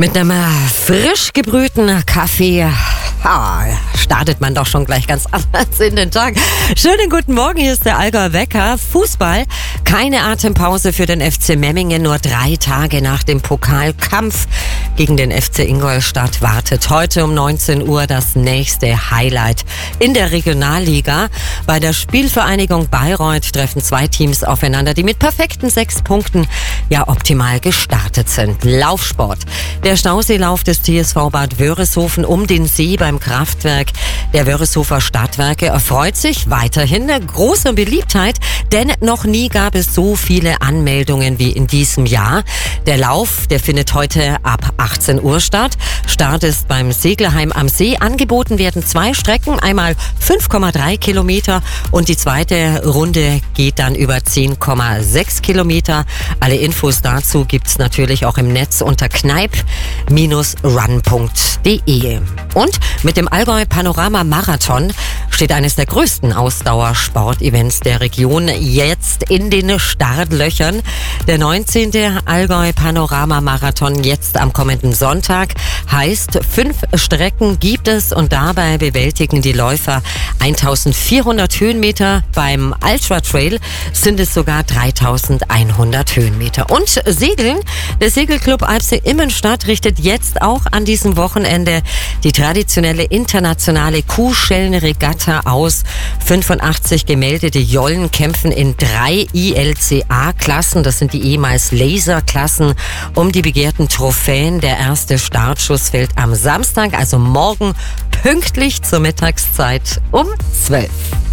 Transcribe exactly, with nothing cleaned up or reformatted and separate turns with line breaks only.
Mit einem frisch gebrühten Kaffee ah, startet man doch schon gleich ganz anders in den Tag. Schönen guten Morgen, hier ist der Allgäuer Wecker. Fußball, keine Atempause für den F C Memmingen. Nur drei Tage nach dem Pokalkampf gegen den F C Ingolstadt wartet heute um neunzehn Uhr das nächste Highlight in der Regionalliga. Bei der Spielvereinigung Bayreuth treffen zwei Teams aufeinander, die mit perfekten sechs Punkten ja optimal gestartet sind. Laufsport. Der Stauseelauf des T S V Bad Wörishofen um den See beim Kraftwerk der Wörishofer Stadtwerke erfreut sich weiterhin eine große Beliebtheit, denn noch nie gab es so viele Anmeldungen wie in diesem Jahr. Der Lauf, der findet heute ab achtzehn Uhr statt. Start ist beim Segelheim am See. Angeboten werden zwei Strecken, einmal fünf Komma drei Kilometer und die zweite Runde geht dann über zehn Komma sechs Kilometer. Alle Infos dazu gibt's natürlich auch im Netz unter kneip run punkt de. Und mit dem Allgäu Panorama Marathon steht eines der größten Ausdauersportevents der Region jetzt in den Startlöchern. Der neunzehnte Allgäu Panorama Marathon jetzt am kommenden Sonntag heißt, fünf Strecken gibt es und dabei bewältigen die Läufer eintausendvierhundert Höhenmeter. Beim Ultra Trail sind es sogar dreitausendeinhundert Höhenmeter. Und Segeln, der Segelclub Alpsee Immenstadt richtet jetzt auch an diesem Wochenende die traditionelle internationale Kuhschellenregatta aus. fünfundachtzig gemeldete Jollen kämpfen in drei I L C A-Klassen, das sind die ehemals Laserklassen, um die begehrten Trophäen. Der erste Startschuss fällt am Samstag, also morgen pünktlich zur Mittagszeit um zwölf.